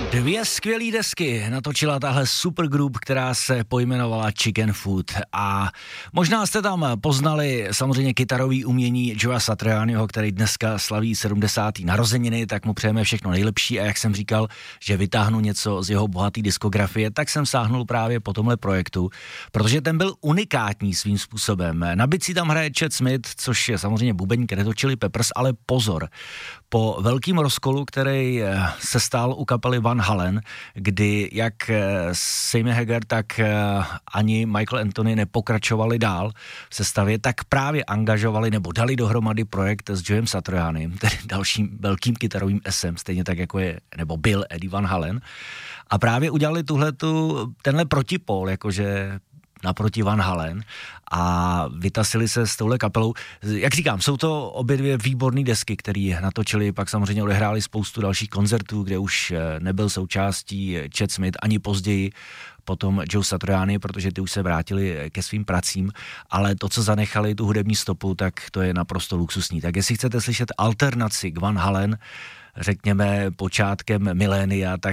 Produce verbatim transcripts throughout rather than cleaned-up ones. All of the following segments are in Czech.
Dvě skvělý desky natočila tahle supergroup, která se pojmenovala Chicken Food a možná jste tam poznali samozřejmě kytarový umění Joea Satrianiho, který dneska slaví sedmdesáté narozeniny, tak mu přejeme všechno nejlepší a jak jsem říkal, že vytáhnu něco z jeho bohaté diskografie, tak jsem sáhnul právě po tomhle projektu, protože ten byl unikátní svým způsobem. Na bicí tam hraje Chad Smith, což je samozřejmě bubeník Red Hot Chili Peppers, ale pozor, po velkým rozkolu, který se stál u kapely Van Halen, kdy jak Sammy Hagar, tak ani Michael Anthony nepokračovali dál v sestavě, tak právě angažovali nebo dali dohromady projekt s Joeem Satrianim, tedy dalším velkým kytarovým esem, stejně tak jako je, nebo byl Eddie Van Halen. A právě udělali tuhletu, tenhle protipól, jakože naproti Van Halen a vytasili se s touhle kapelou. Jak říkám, jsou to obě dvě výborné desky, které natočili, pak samozřejmě odehráli spoustu dalších koncertů, kde už nebyl součástí Chad Smith, ani později potom Joe Satriani, protože ty už se vrátili ke svým pracím, ale to, co zanechali, tu hudební stopu, tak to je naprosto luxusní. Tak jestli chcete slyšet alternaci k Van Halen, řekněme počátkem milénia, tak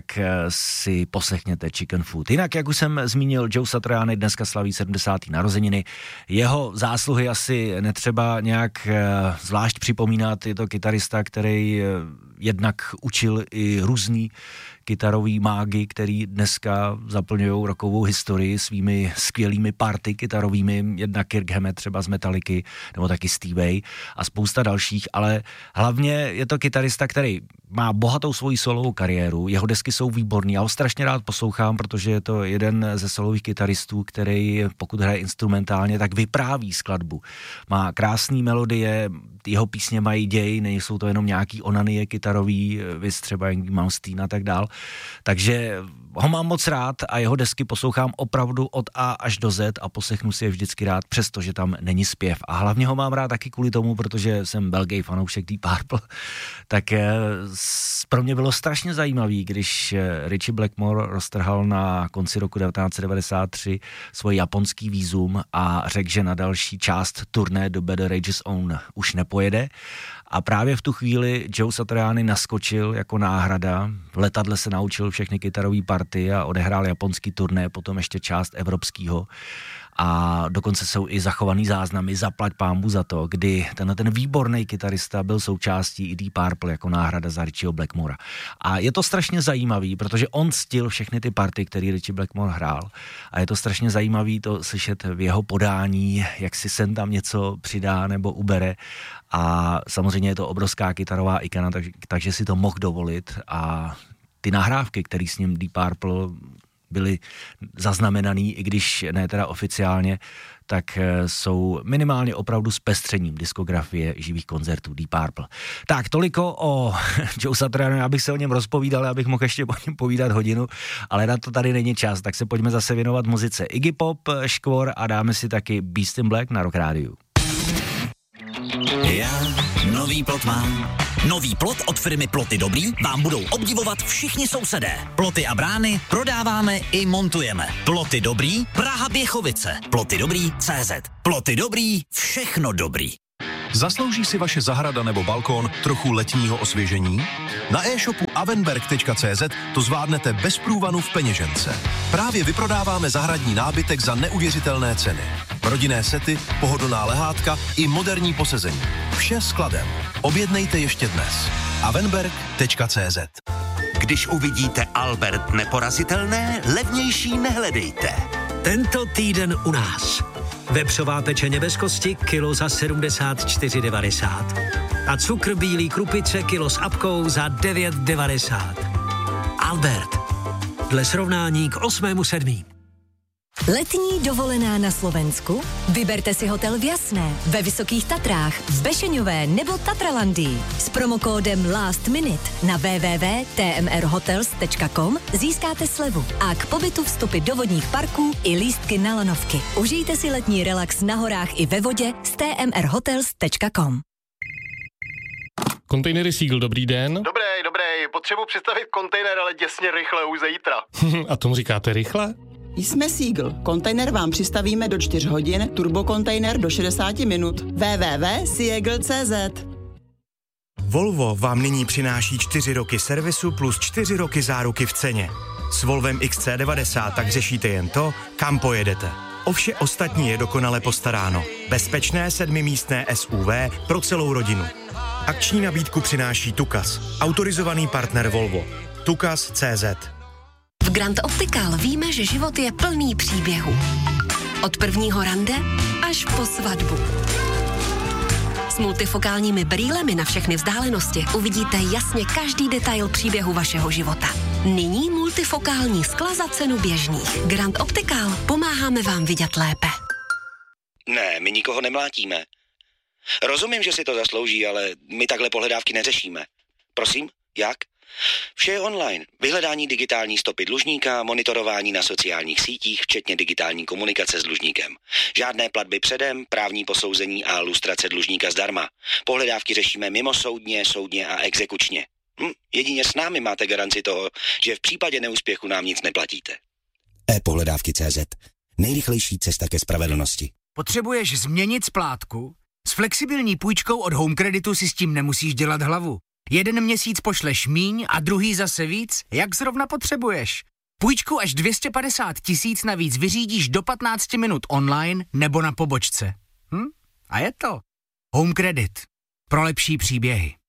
si poslechněte Chicken Food. Jinak, jak už jsem zmínil, Joe Satriani dneska slaví sedmdesáté narozeniny. Jeho zásluhy asi netřeba nějak zvlášť připomínat. Je to kytarista, který jednak učil i různý kytarový mágy, který dneska zaplňují rockovou historii svými skvělými party kytarovými, jednak Kirk Hammett třeba z Metallicy, nebo taky Steve Vai a spousta dalších, ale hlavně je to kytarista, který má bohatou svoji solovou kariéru, jeho desky jsou výborný, já ho strašně rád poslouchám, protože je to jeden ze solových kytaristů, který pokud hraje instrumentálně, tak vypráví skladbu. Má krásný melodie, jeho písně mají děj, nejsou to jenom nějaký onanie kytarový, vys třeba Angie Malmsteen a tak dál. Takže ho mám moc rád a jeho desky poslouchám opravdu od A až do Z a poslechnu si je vždycky rád, přestože tam není zpěv. A hlavně ho mám rád taky kvůli tomu, protože jsem velký fanoušek Deep Purple, tak pro mě bylo strašně zajímavý, když Ritchie Blackmore roztrhal na konci roku devatenáct set devadesát tři svůj japonský vízum a řekl, že na další část turné do Bad Rage's Own už nepojede. A právě v tu chvíli Joe Satriani naskočil jako náhrada. V letadle se naučil všechny kytarové party a odehrál japonský turné, potom ještě část evropskýho. A dokonce jsou i zachovaný záznamy, zaplať pánbu za to, kdy tenhle ten výborný kytarista byl součástí i Deep Purple jako náhrada za Ritchieho Blackmora. A je to strašně zajímavý, protože on stil všechny ty party, které Ritchie Blackmore hrál. A je to strašně zajímavý to slyšet v jeho podání, jak si sen tam něco přidá nebo ubere. A samozřejmě je to obrovská kytarová ikona, takže, takže si to mohl dovolit. A ty nahrávky, které s ním Deep Purple byly zaznamenaný, i když ne teda oficiálně, tak jsou minimálně opravdu zpestřením diskografie živých koncertů Deep Purple. Tak, toliko o Joe Satriani, abych se o něm rozpovídal, abych mohl ještě o něm povídat hodinu, ale na to tady není čas, tak se pojďme zase věnovat muzice Iggy Pop, Škvor a dáme si taky Beast in Black na Rock Rádiu. Já nový plot mám. Nový plot od firmy Ploty Dobrý vám budou obdivovat všichni sousedé. Ploty a brány prodáváme i montujeme. Ploty Dobrý, Praha Běchovice. Ploty Dobrý tečka cé zet. Ploty Dobrý, všechno dobrý. Zaslouží si vaše zahrada nebo balkón trochu letního osvěžení? Na e-shopu avenberg tečka cé zet to zvládnete bez průvanu v peněžence. Právě vyprodáváme zahradní nábytek za neuvěřitelné ceny. Rodinné sety, pohodlná lehátka i moderní posezení. Vše skladem. Objednejte ještě dnes. avenberg tečka cé zet. Když uvidíte Albert neporazitelné, levnější nehledejte. Tento týden u nás. Vepřová pečeně bez kosti, kilo za sedmdesát čtyři devadesát. A cukr bílý krupice, kilo s apkou za devět devadesát. Albert. Dle srovnání k osmému sedmý. Letní dovolená na Slovensku? Vyberte si hotel v Jasné, ve Vysokých Tatrách, v Bešeňové nebo Tatralandii. S promokódem Last Minute na w w w tečka t m r hotels tečka com získáte slevu a k pobytu vstupy do vodních parků i lístky na lanovky. Užijte si letní relax na horách i ve vodě s t m r hotels tečka com. Kontejnery Seagull, dobrý den. Dobrý, dobrý, potřebuji představit kontejner, ale děsně rychle, už zítra. A tomu říkáte rychle? Jsme Seagull. Kontejner vám přistavíme do čtyř hodin, turbokontejner do šedesát minut. w w w tečka seagull tečka cé zet. Volvo vám nyní přináší čtyři roky servisu plus čtyři roky záruky v ceně. S Volvem X C devadesát tak řešíte jen to, kam pojedete. O vše ostatní je dokonale postaráno. Bezpečné sedmimístné S U V pro celou rodinu. Akční nabídku přináší Tukas, autorizovaný partner Volvo. Tukas tečka cé zet. V Grand Optical víme, že život je plný příběhů. Od prvního rande až po svatbu. S multifokálními brýlemi na všechny vzdálenosti uvidíte jasně každý detail příběhu vašeho života. Nyní multifokální skla za cenu běžných. Grand Optical, pomáháme vám vidět lépe. Ne, my nikoho nemlátíme. Rozumím, že si to zaslouží, ale my takhle pohledávky neřešíme. Prosím, jak? Vše je online. Vyhledání digitální stopy dlužníka, monitorování na sociálních sítích, včetně digitální komunikace s dlužníkem. Žádné platby předem, právní posouzení a lustrace dlužníka zdarma. Pohledávky řešíme mimosoudně, soudně a exekučně. Hm, jedině s námi máte garanci toho, že v případě neúspěchu nám nic neplatíte. e-pohledávky tečka cé zet. Nejrychlejší cesta ke spravedlnosti. Potřebuješ změnit splátku? S flexibilní půjčkou od Home Creditu si s tím nemusíš dělat hlavu. Jeden měsíc pošleš míň a druhý zase víc, jak zrovna potřebuješ. Půjčku až dvě stě padesát tisíc navíc vyřídíš do patnáct minut online nebo na pobočce. Hm? A je to. Home Credit. Pro lepší příběhy.